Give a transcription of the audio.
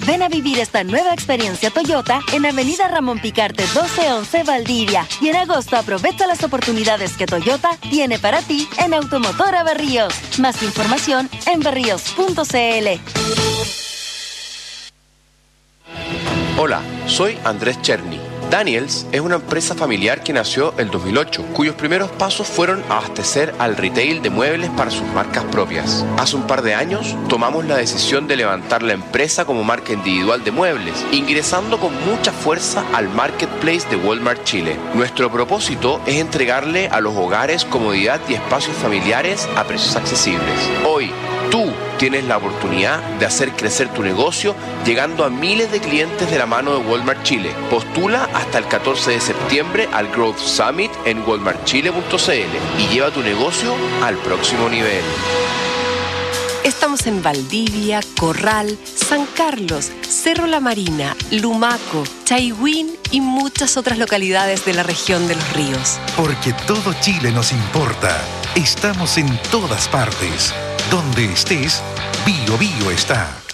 Ven a vivir esta nueva experiencia Toyota en Avenida Ramón Picarte 1211 Valdivia. Y en agosto aprovecha las oportunidades que Toyota tiene para ti en Automotora Berríos. Más información en berríos.cl. Hola, soy Andrés Cherny. Daniels es una empresa familiar que nació en 2008, cuyos primeros pasos fueron abastecer al retail de muebles para sus marcas propias. Hace un par de años tomamos la decisión de levantar la empresa como marca individual de muebles, ingresando con mucha fuerza al marketplace de Walmart Chile. Nuestro propósito es entregarle a los hogares comodidad y espacios familiares a precios accesibles. Hoy, tú tienes la oportunidad de hacer crecer tu negocio llegando a miles de clientes de la mano de Walmart Chile. Postula hasta el 14 de septiembre al Growth Summit en walmartchile.cl y lleva tu negocio al próximo nivel. Estamos en Valdivia, Corral, San Carlos, Cerro La Marina, Lumaco, Chaihuín y muchas otras localidades de la región de los ríos. Porque todo Chile nos importa. Estamos en todas partes. Donde estés, Bio Bio está.